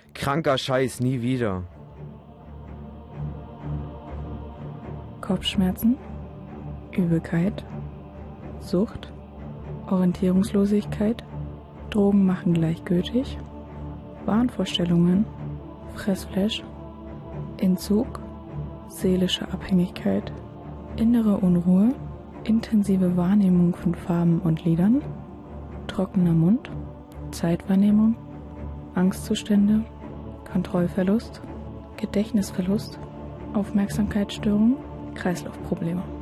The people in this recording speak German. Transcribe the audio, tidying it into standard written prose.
Kranker Scheiß, nie wieder. Kopfschmerzen, Übelkeit, Sucht, Orientierungslosigkeit, Drogen machen gleichgültig, Wahnvorstellungen, Fressflash, Entzug, seelische Abhängigkeit, innere Unruhe, intensive Wahrnehmung von Farben und Liedern, trockener Mund, Zeitwahrnehmung, Angstzustände, Kontrollverlust, Gedächtnisverlust, Aufmerksamkeitsstörung, Kreislaufprobleme.